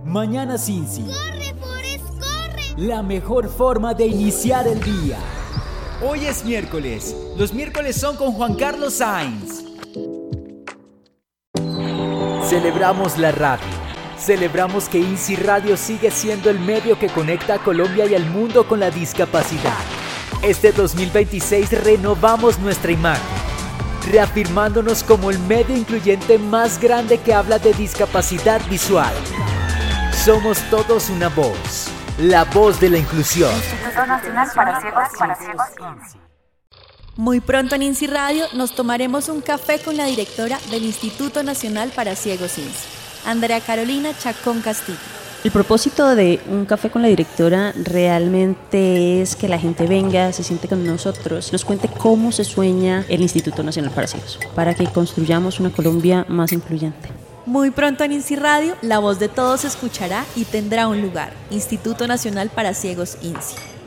Mañanas INSI. ¡Corre, Forrest, corre! La mejor forma de iniciar el día. Hoy es miércoles. Los miércoles son con Juan Carlos Sainz. Celebramos la radio. Celebramos que INSI Radio sigue siendo el medio que conecta a Colombia y al mundo con la discapacidad. Este 2026 renovamos nuestra imagen, reafirmándonos como el medio incluyente más grande que habla de discapacidad visual. Somos todos una voz, la voz de la inclusión. Instituto Nacional para Ciegos INSI. Muy pronto en INSI Radio nos tomaremos un café con la directora del Instituto Nacional para Ciegos INSI, Andrea Carolina Chacón Castillo. El propósito de un café con la directora realmente es que la gente venga, se siente con nosotros, nos cuente cómo se sueña el Instituto Nacional para Ciegos, para que construyamos una Colombia más incluyente. Muy pronto en INSI Radio, la voz de todos se escuchará y tendrá un lugar. Instituto Nacional para Ciegos INSI.